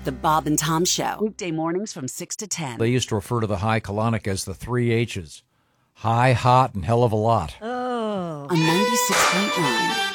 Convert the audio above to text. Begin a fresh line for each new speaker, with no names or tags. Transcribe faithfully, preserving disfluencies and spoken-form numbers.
The Bob and Tom Show. Weekday mornings from six to ten.
They used to refer to the high colonic as the three H's. High, hot, and hell of a lot.
Oh. On ninety-six point nine.